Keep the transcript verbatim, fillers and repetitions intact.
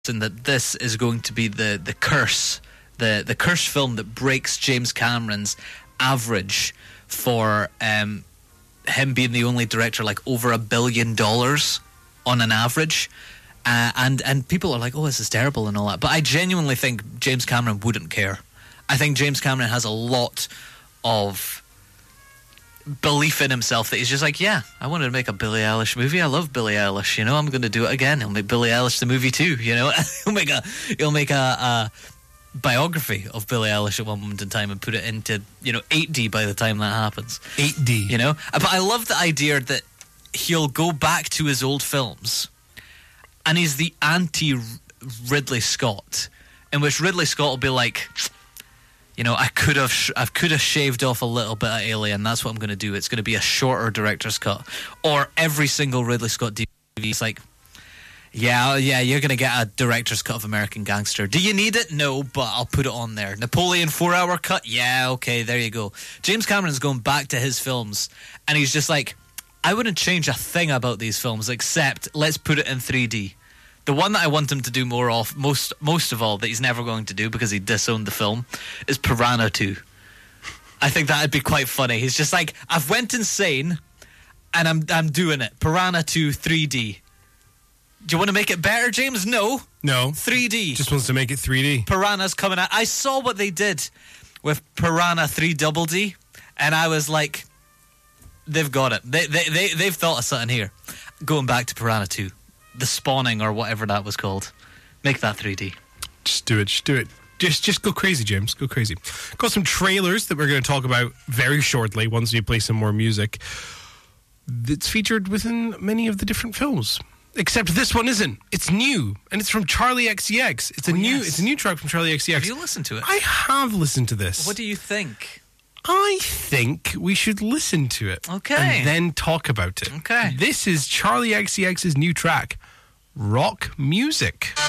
and that this is going to be the, the curse, the, the curse film that breaks James Cameron's average for um, him being the only director, like over a billion dollars on an average. Uh, and, and people are like, oh, this is terrible and all that. But I genuinely think James Cameron wouldn't care. I think James Cameron has a lot of belief in himself that he's just like, yeah, I wanted to make a Billie Eilish movie. I love Billie Eilish, you know, I'm going to do it again. He'll make Billie Eilish the movie too, you know. he'll make a he'll make a, a biography of Billie Eilish at one moment in time and put it into, you know, eight D by the time that happens. eight D. You know? But I love the idea that he'll go back to his old films and he's the anti-Ridley Scott, in which Ridley Scott will be like, you know, I could have sh- I could have shaved off a little bit of Alien. That's what I'm going to do. It's going to be a shorter director's cut. Or every single Ridley Scott D V D is like, yeah, yeah, you're going to get a director's cut of American Gangster. Do you need it? No, but I'll put it on there. Napoleon four-hour cut? Yeah, okay, there you go. James Cameron's going back to his films, and he's just like, I wouldn't change a thing about these films except let's put it in three D. The one that I want him to do more of, most most of all, that he's never going to do because he disowned the film, is Piranha two. I think that'd be quite funny. He's just like, I've went insane, and I'm I'm doing it. Piranha two three D. Do you want to make it better, James? No. No. three D. Just wants to make it three D. Piranha's coming out. I saw what they did with Piranha three Double D, and I was like, they've got it. They, they, they, they've thought of something here. Going back to Piranha two. The Spawning or whatever that was called. Make that three D. Just do it. Just do it. Just just go crazy, James. Go crazy. Got some trailers that we're going to talk about very shortly once we play some more music that's featured within many of the different films. Except this one isn't. It's new, and it's from Charlie X C X. It's a oh, new yes. It's a new track from Charlie X C X. Have you listened to it? I have listened to this. What do you think? I think we should listen to it. Okay. And then talk about it. Okay. This is Charlie X C X's new track, Rock Music.